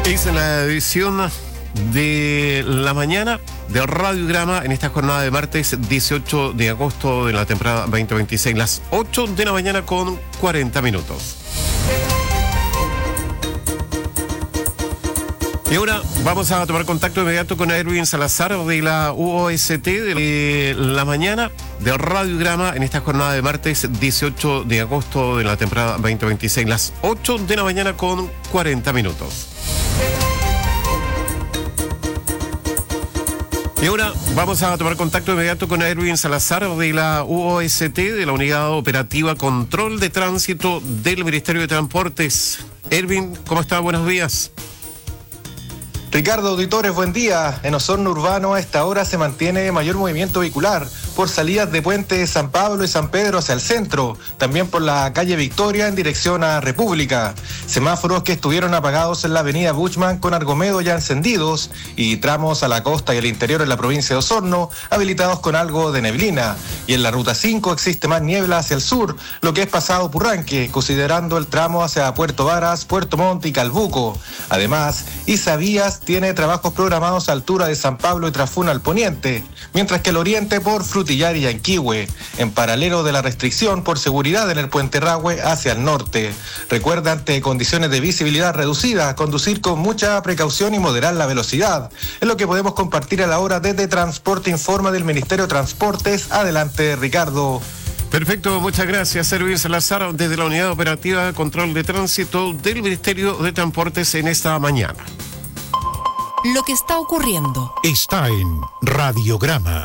Es la edición de la mañana de Radiograma en esta jornada de martes 18 de agosto de la temporada 2026, las 8 de la mañana con 40 minutos. Y ahora vamos a tomar contacto inmediato con Erwin Salazar de la UOST de la mañana de Radiograma en esta jornada de martes 18 de agosto de la temporada 2026, las 8 de la mañana con 40 minutos. Y ahora vamos a tomar contacto inmediato con Erwin Salazar de la UOST de la Unidad Operativa Control de Tránsito del Ministerio de Transportes. Erwin, ¿cómo está? Buenos días. Ricardo, auditores, buen día. En Osorno Urbano a esta hora se mantiene mayor movimiento vehicular por salidas de Puente San Pablo y San Pedro hacia el centro, también por la calle Victoria en dirección a República. Semáforos que estuvieron apagados en la avenida Buchmann con Argomedo ya encendidos y tramos a la costa y el interior en la provincia de Osorno habilitados con algo de neblina. Y en la ruta 5 existe más niebla hacia el sur, lo que es pasado Purranque, considerando el tramo hacia Puerto Varas, Puerto Montt y Calbuco. Además, Isavías tiene trabajos programados a altura de San Pablo y Trafuna al poniente, mientras que el oriente por Frutillar y Yanquihue, en paralelo de la restricción por seguridad en el Puente Rahue hacia el norte. Recuerda, ante condiciones de visibilidad reducida, conducir con mucha precaución y moderar la velocidad. Es lo que podemos compartir a la hora desde Transporte Informa del Ministerio de Transportes. Adelante, Ricardo. Perfecto, muchas gracias, Erwin Salazar, desde la Unidad Operativa de Control de Tránsito del Ministerio de Transportes en esta mañana. Lo que está ocurriendo está en Radiograma.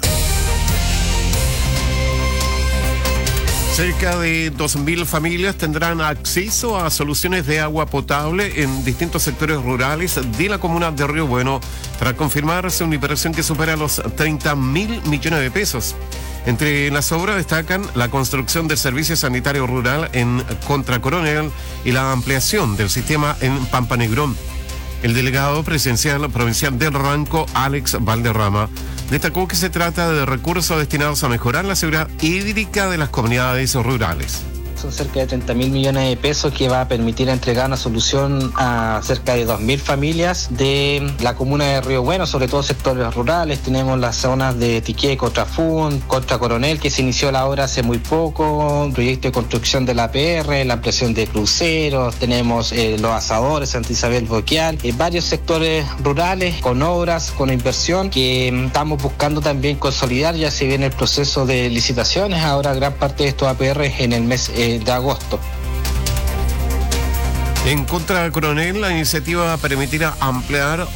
Cerca de 2.000 familias tendrán acceso a soluciones de agua potable en distintos sectores rurales de la comuna de Río Bueno, tras confirmarse una inversión que supera los 30.000 millones de pesos. Entre las obras destacan la construcción del servicio sanitario rural en Contra Coronel y la ampliación del sistema en Pampa Negrón. El delegado presidencial provincial del Ranco, Alex Valderrama, destacó que se trata de recursos destinados a mejorar la seguridad hídrica de las comunidades rurales. Son cerca de 30.000 millones de pesos que va a permitir entregar una solución a cerca de 2.000 familias de la comuna de Río Bueno, sobre todo sectores rurales. Tenemos las zonas de Tiqué, Cotrafún, Contra Coronel, que se inició la obra hace muy poco, un proyecto de construcción de la APR, la ampliación de cruceros, tenemos los asadores, Santa Isabel Boquial, varios sectores rurales con obras, con inversión que estamos buscando también consolidar. Ya se viene el proceso de licitaciones, ahora gran parte de estos APR en el mes de agosto. En Contra Coronel, la iniciativa permitirá ampliar